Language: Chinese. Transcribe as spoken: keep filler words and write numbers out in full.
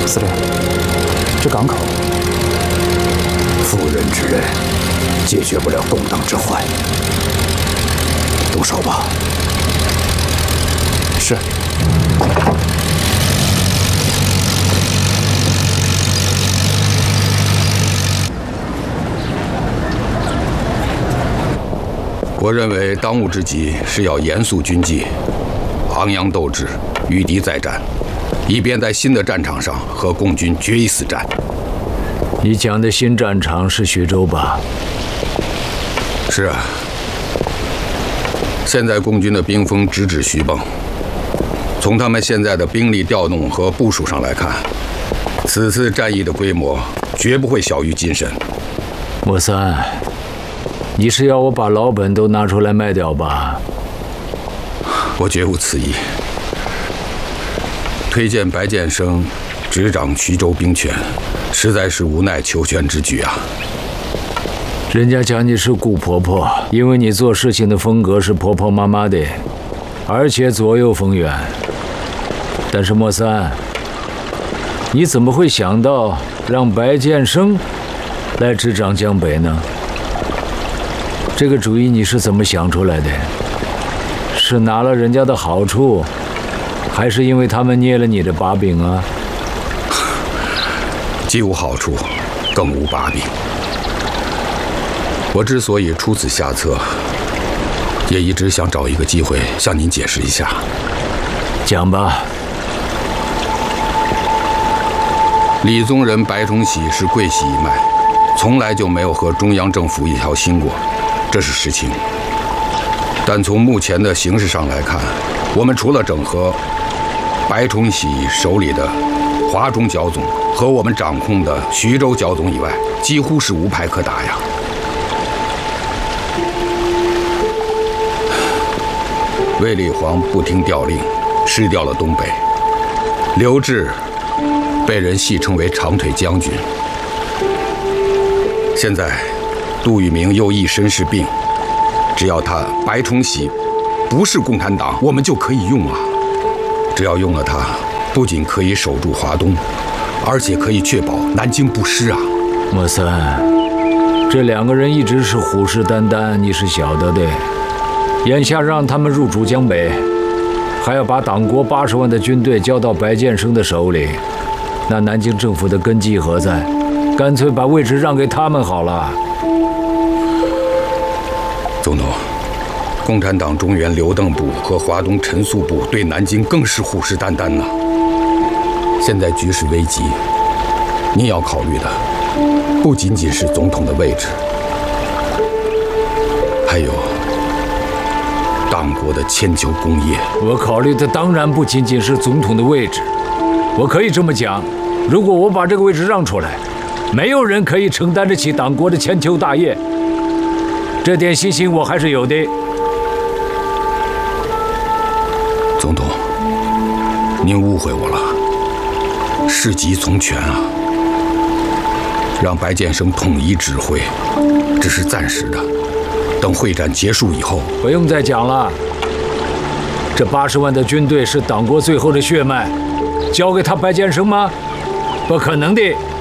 司令，这港口， 妇人之仁解决不了动荡之患，动手吧。 是。 我认为当务之急是要严肃军纪，昂扬斗志，与敌再战，以便在新的战场上和共军决一死战。 你讲的新战场是徐州吧？ 是啊。现在共军的兵锋直指徐蚌，从他们现在的兵力调动和部署上来看，此次战役的规模绝不会小于金身。 莫三。你是要我把老本都拿出来卖掉吧？ 我绝无此意。推荐白建生执掌徐州兵权，实在是无奈求全之举啊。 人家讲你是顾婆婆，因为你做事情的风格是婆婆妈妈的，而且左右逢源。但是莫三，你怎么会想到让白建生来执掌江北呢？这个主意你是怎么想出来的？是拿了人家的好处，还是因为他们捏了你的把柄啊？ 既无好处，更无把柄。我之所以出此下策，也一直想找一个机会向您解释一下。 讲吧。 李宗仁、白崇禧是桂系一脉，从来就没有和中央政府一条心过。这是实情，但从目前的形势上来看，我们除了整合白崇禧手里的华中剿总和我们掌控的徐州剿总以外，几乎是无牌可打呀。卫立煌不听调令，失掉了东北。刘峙被人戏称为长腿将军。现在杜聿明又一身是病，只要他白崇禧不是共产党，我们就可以用啊。只要用了他，不仅可以守住华东，而且可以确保南京不失啊。 莫三，这两个人一直是虎视眈眈，你是晓得的。眼下让他们入主江北，还要把党国八十万的军队交到白建生的手里，那南京政府的根基何在？干脆把位置让给他们好了。 总统，共产党中原刘邓部和华东陈粟部对南京更是虎视眈眈呐。现在局势危急，您要考虑的不仅仅是总统的位置，还有党国的千秋功业。 我考虑的当然不仅仅是总统的位置，我可以这么讲，如果我把这个位置让出来，没有人可以承担得起党国的千秋大业。这点信心我还是有的。 总统，您误会我了，事急从权啊。让白建生统一指挥，只是暂时的。等会战结束以后， 不用再讲了。这八十万的军队是党国最后的血脉，交给他白建生吗？不可能的。